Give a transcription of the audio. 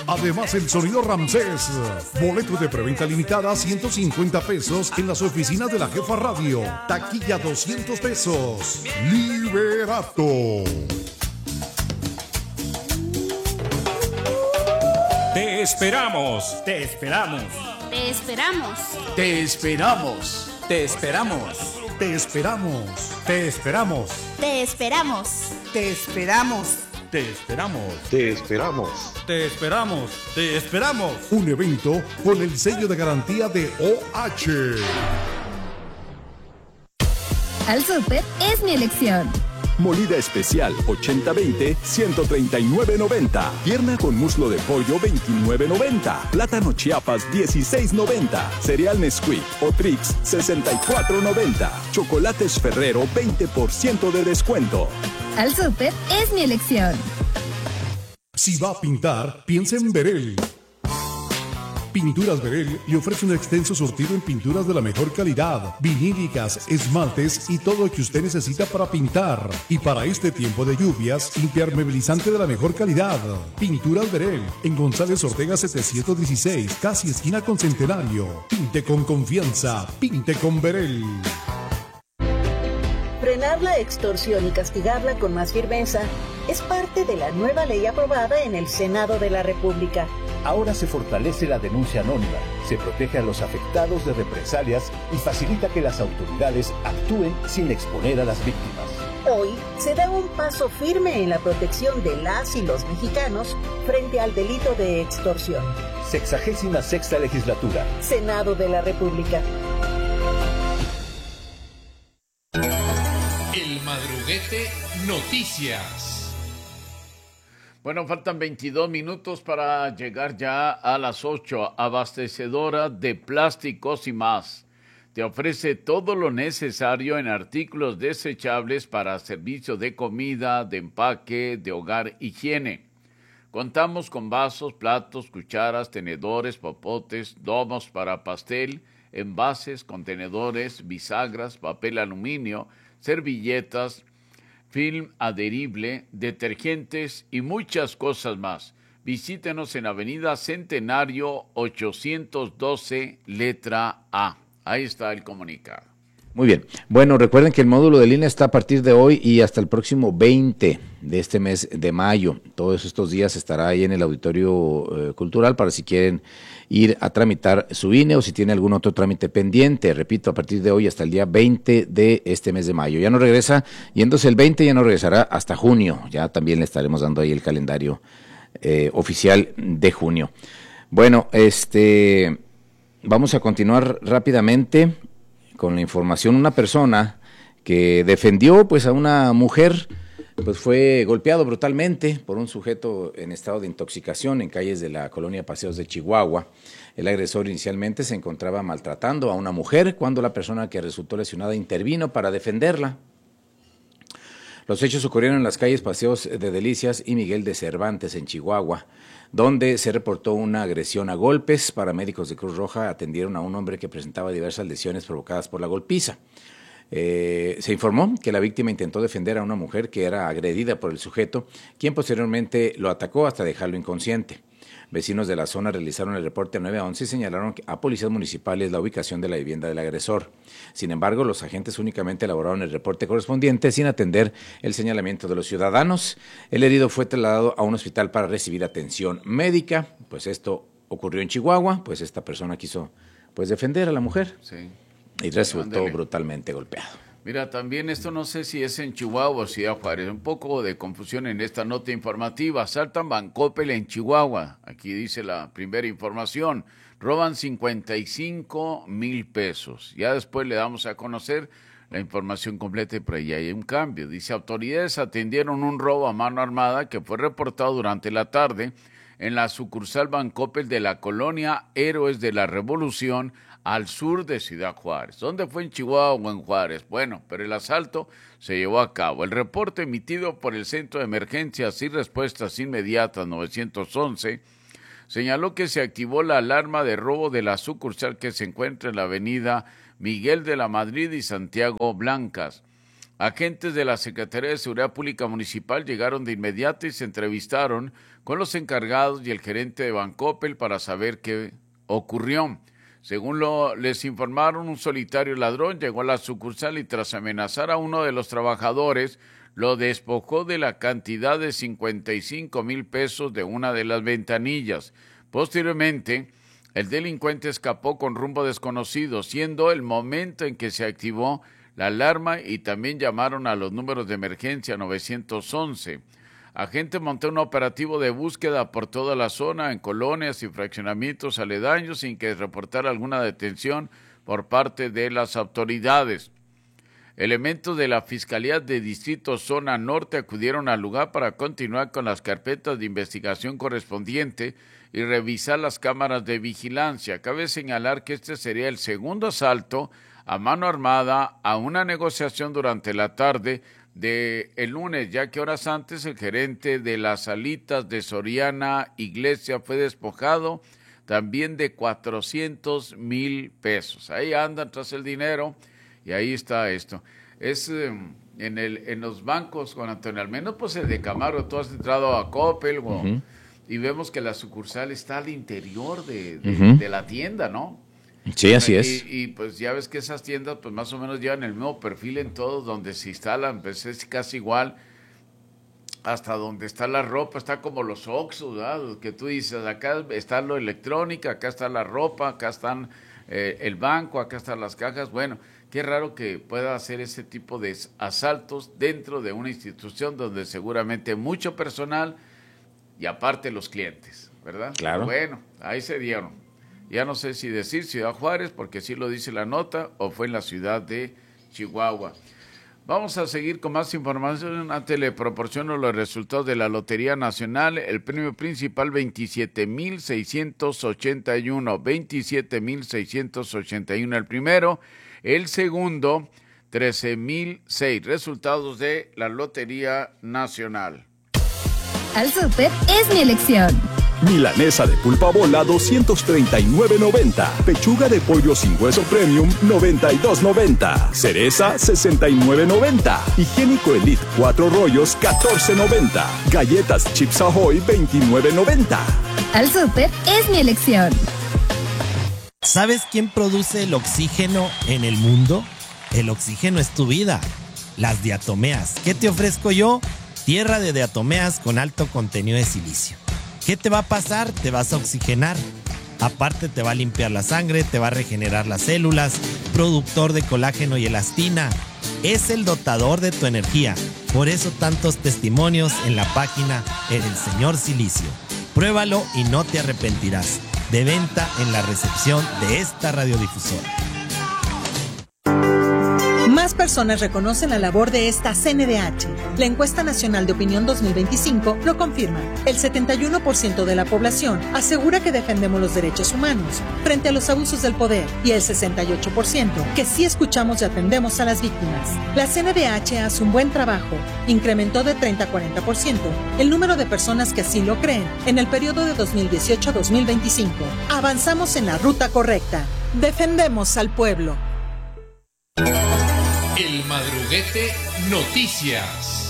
Además, el sonido Ramsés. Boleto de preventa limitada a 150 pesos en las oficinas de la Jefa Radio. Taquilla 200 pesos. Liberato. Te esperamos. Te esperamos. Te esperamos. Te esperamos. Te esperamos. Te esperamos. Te esperamos. Te esperamos. Te esperamos. Te esperamos. Te esperamos. Te esperamos. Te esperamos. Un evento con el sello de garantía de OH. Al Súper es mi elección. Molida especial 80-20, 139.90. Pierna con muslo de pollo 29.90. Plátano Chiapas 16.90. Cereal Nesquik o Trix 64.90. Chocolates Ferrero 20% de descuento. Al Súper es mi elección. Si va a pintar, piensa en Berel. Pinturas Berel le ofrece un extenso surtido en pinturas de la mejor calidad, vinílicas, esmaltes y todo lo que usted necesita para pintar. Y para este tiempo de lluvias, impermeabilizante de la mejor calidad. Pinturas Berel, en González Ortega 716, casi esquina con Centenario. Pinte con confianza, pinte con Berel. Frenar la extorsión y castigarla con más firmeza es parte de la nueva ley aprobada en el Senado de la República. Ahora se fortalece la denuncia anónima, se protege a los afectados de represalias y facilita que las autoridades actúen sin exponer a las víctimas. Hoy se da un paso firme en la protección de las y los mexicanos frente al delito de extorsión. 66ª legislatura. Senado de la República. El Madruguete Noticias. Bueno, faltan 22 minutos para llegar ya a las 8. Abastecedora de Plásticos y Más. Te ofrece todo lo necesario en artículos desechables para servicio de comida, de empaque, de hogar, higiene. Contamos con vasos, platos, cucharas, tenedores, popotes, domos para pastel, envases, contenedores, bisagras, papel aluminio, servilletas, film adherible, detergentes y muchas cosas más. Visítenos en Avenida Centenario 812, letra A. Ahí está el comunicado. Muy bien. Bueno, recuerden que el módulo de línea está a partir de hoy y hasta el próximo 20 de este mes de mayo. Todos estos días estará ahí en el Auditorio Cultural para si quieren ir a tramitar su INE o si tiene algún otro trámite pendiente. Repito, a partir de hoy hasta el día 20 de este mes de mayo. Ya no regresa, yéndose el 20 ya no regresará hasta junio. Ya también le estaremos dando ahí el calendario oficial de junio. Bueno, vamos a continuar rápidamente con la información. Una persona que defendió pues a una mujer pues fue golpeado brutalmente por un sujeto en estado de intoxicación en calles de la colonia Paseos de Chihuahua. El agresor inicialmente se encontraba maltratando a una mujer cuando la persona que resultó lesionada intervino para defenderla. Los hechos ocurrieron en las calles Paseos de Delicias y Miguel de Cervantes en Chihuahua, donde se reportó una agresión a golpes. Paramédicos de Cruz Roja atendieron a un hombre que presentaba diversas lesiones provocadas por la golpiza. Se informó que la víctima intentó defender a una mujer que era agredida por el sujeto, quien posteriormente lo atacó hasta dejarlo inconsciente. Vecinos de la zona realizaron el reporte a 911 y señalaron a policías municipales la ubicación de la vivienda del agresor. Sin embargo, los agentes únicamente elaboraron el reporte correspondiente sin atender el señalamiento de los ciudadanos. El herido fue trasladado a un hospital para recibir atención médica. Pues esto ocurrió en Chihuahua, pues esta persona quiso pues defender a la mujer. Sí. Y resultó brutalmente golpeado. Mira, también esto no sé si es en Chihuahua o Ciudad Juárez. Un poco de confusión en esta nota informativa. Asaltan Bancoppel en Chihuahua. Aquí dice la primera información. Roban 55,000 pesos. Ya después le damos a conocer la información completa y por ahí hay un cambio. Dice, autoridades atendieron un robo a mano armada que fue reportado durante la tarde en la sucursal Bancoppel de la colonia Héroes de la Revolución, al sur de Ciudad Juárez. ¿Dónde fue, en Chihuahua o en Juárez? Bueno, pero el asalto se llevó a cabo. El reporte emitido por el Centro de Emergencias y Respuestas Inmediatas 911 señaló que se activó la alarma de robo de la sucursal que se encuentra en la avenida Miguel de la Madrid y Santiago Blancas. Agentes de la Secretaría de Seguridad Pública Municipal llegaron de inmediato y se entrevistaron con los encargados y el gerente de Bancoppel para saber qué ocurrió. Según les informaron, un solitario ladrón llegó a la sucursal y tras amenazar a uno de los trabajadores, lo despojó de la cantidad de 55,000 pesos de una de las ventanillas. Posteriormente, el delincuente escapó con rumbo desconocido, siendo el momento en que se activó la alarma y también llamaron a los números de emergencia 911. Agentes montó un operativo de búsqueda por toda la zona, en colonias y fraccionamientos aledaños, sin que reportara alguna detención por parte de las autoridades. Elementos de la Fiscalía de Distrito Zona Norte acudieron al lugar para continuar con las carpetas de investigación correspondiente y revisar las cámaras de vigilancia. Cabe señalar que este sería el segundo asalto a mano armada a una negociación durante la tarde de el lunes, ya que horas antes el gerente de las Alitas de Soriana Iglesia fue despojado también de 400,000 pesos. Ahí andan tras el dinero y ahí está esto. Es en los bancos, con Antonio, al menos pues el de Camargo, tú has entrado a Coppel y vemos que la sucursal está al interior de la tienda, ¿no? Sí, así es. Y pues ya ves que esas tiendas pues más o menos llevan el mismo perfil en todos, donde se instalan, pues es casi igual, hasta donde está la ropa, está como los Oxxos, ¿verdad? Que tú dices, acá está lo electrónica, acá está la ropa, acá están el banco, acá están las cajas. Bueno, qué raro que pueda hacer ese tipo de asaltos dentro de una institución donde seguramente mucho personal y aparte los clientes, ¿verdad? Claro. Bueno, ahí se dieron. Ya no sé si decir Ciudad Juárez, porque sí lo dice la nota, o fue en la ciudad de Chihuahua. Vamos a seguir con más información. Antes le proporciono los resultados de la Lotería Nacional. El premio principal, 27,681. 27,681 el primero. El segundo, 13,006. Resultados de la Lotería Nacional. Al Súper es mi elección. Milanesa de pulpa bola, 239.90. Pechuga de pollo sin hueso premium, 92.90. Cereza, 69.90. Higiénico Elite 4 rollos, 14.90. Galletas Chips Ahoy, 29.90. Al Súper es mi elección. ¿Sabes quién produce el oxígeno en el mundo? El oxígeno es tu vida. Las diatomeas. ¿Qué te ofrezco yo? Tierra de diatomeas con alto contenido de silicio. ¿Qué te va a pasar? Te vas a oxigenar. Aparte te va a limpiar la sangre, te va a regenerar las células, productor de colágeno y elastina. Es el dotador de tu energía. Por eso tantos testimonios en la página El Señor Silicio. Pruébalo y no te arrepentirás. De venta en la recepción de esta radiodifusora. Más personas reconocen la labor de esta CNDH. La encuesta nacional de opinión 2025 lo confirma. El 71% de la población asegura que defendemos los derechos humanos frente a los abusos del poder y el 68% que sí escuchamos y atendemos a las víctimas. La CNDH hace un buen trabajo. Incrementó de 30 a 40% el número de personas que así lo creen en el periodo de 2018 a 2025. Avanzamos en la ruta correcta. Defendemos al pueblo. El Madruguete Noticias.